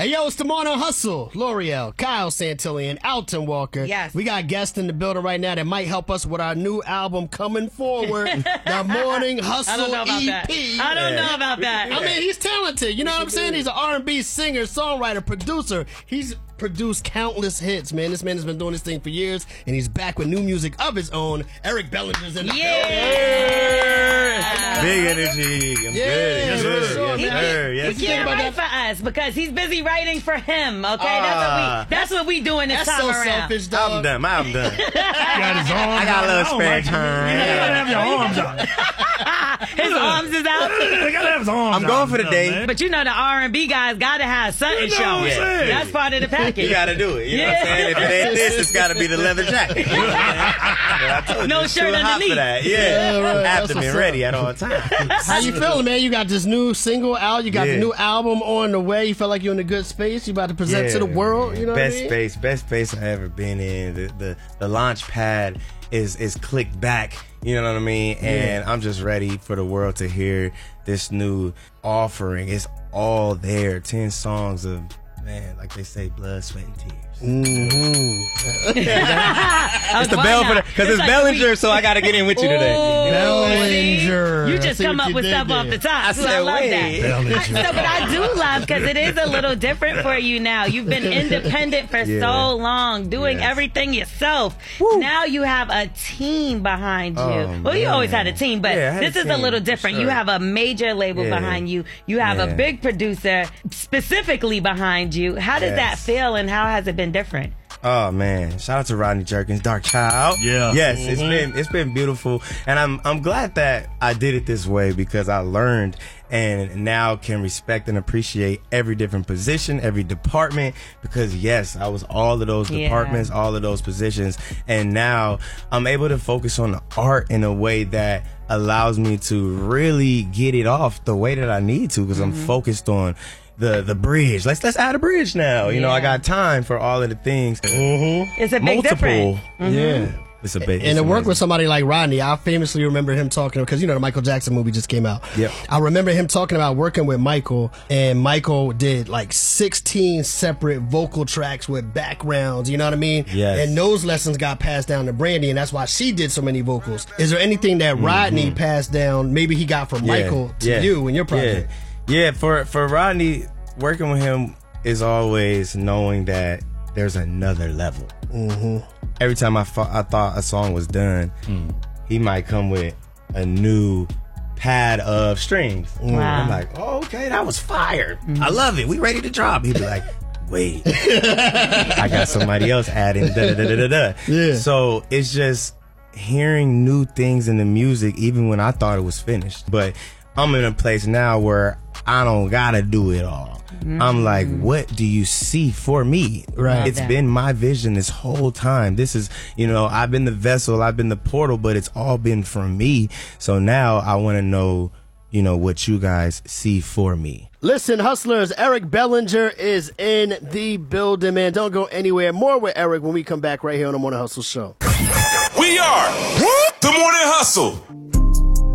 Hey, yo, it's the Morning Hustle. L'Oreal, Kyle Santillan, Alton Walker. Yes. We got guests in the building right now that might help us with our new album coming forward, the Morning Hustle I don't know about EP. that. I don't know about that. I mean, he's talented. You know what I'm saying? He's an R&B singer, songwriter, producer. He's produced countless hits, man. This man has been doing this thing for years, and he's back with new music of his own. Eric Bellinger's in the Big energy. I'm good. Yes, sir. Yes, sir. Yes, He can't write for us because he's busy writing for him. Okay, that's what we doing this That's time so around. selfish, dog. I'm done. Got his arms I got a little out. spare time. You gotta have your arms out. His arms is out. You gotta have his arms I'm out. going for the day. Man. But you know the R&B guys gotta have something You know what I'm showing. saying? That's part of the package. You gotta do it. You know what I'm saying? If it ain't this, it's gotta be the leather jacket. I told you, No it's shirt too hot underneath. for that. Yeah, Yeah. right. That's Abdomen what's ready up. at all times. How you feeling, man? You got this new single out. You got the Yeah. new album on the way. You feel like you're in a good space. You about to present to the world. You know best what I mean? best space I've ever been in. The launch pad is clicked back. You know what I mean? And I'm just ready for the world to hear this new offering. It's all there. 10 songs of, man, like they say, blood, sweat, and tears. It's the bell for because it's Bellinger, so I got to get in with you today. Bellinger. You I just see come what up you with did stuff off there. the top. I So said, love wait. that. But I do love because it is a little different for you now. You've been independent for so long, doing everything yourself. Now you have a team behind you. Well, you always had a team, but Yeah, I had this a is a team, little for different. sure. You have a major label behind you. You have a big producer specifically behind you. How does that feel, and how has it been different? Oh man! Shout out to Rodney Jerkins, Dark Child. Yeah. Yes, it's been beautiful, and I'm glad that I did it this way because I learned and now can respect and appreciate every different position, every department. Because yes, I was all of those departments, all of those positions, and now I'm able to focus on the art in a way that allows me to really get it off the way that I need to because I'm focused on the bridge. Let's add a bridge now. You know, I got time for all of the things. It's a big Multiple. difference. Yeah. It's a big. And to work with somebody like Rodney, I famously remember him talking, because you know the Michael Jackson movie just came out. Yep. I remember him talking about working with Michael, and Michael did like 16 separate vocal tracks with backgrounds, you know what I mean? Yes. And those lessons got passed down to Brandy, and that's why she did so many vocals. Is there anything that Rodney passed down, maybe he got from Michael to you in your project? Yeah, for Rodney, working with him is always knowing that there's another level. Every time I thought a song was done, he might come with a new pad of strings. Wow. I'm like, oh, okay, that was fire. I love it. We ready to drop. He'd be like, wait, I got somebody else adding da-da-da-da-da. Yeah. So it's just hearing new things in the music, even when I thought it was finished. But I'm in a place now where I don't gotta do it all. I'm like, what do you see for me? Right. It's been my vision this whole time. This is, you know, I've been the vessel, I've been the portal, but it's all been from me. So now I want to know, you know, what you guys see for me. Listen, hustlers, Eric Bellinger is in the building, man. Don't go anywhere. More with Eric when we come back right here on the Morning Hustle Show. We are the Morning Hustle.